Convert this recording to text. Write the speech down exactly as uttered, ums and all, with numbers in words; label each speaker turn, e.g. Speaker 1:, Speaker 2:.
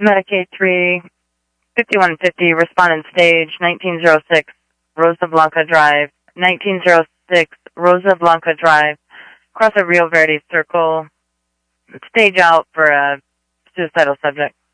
Speaker 1: Medicaid three, fifty-one fifty, respondent stage, nineteen oh six, Rosa Blanca Drive, nineteen oh six, Rosa Blanca Drive, across a Rio Verde Circle, stage out for a suicidal subject.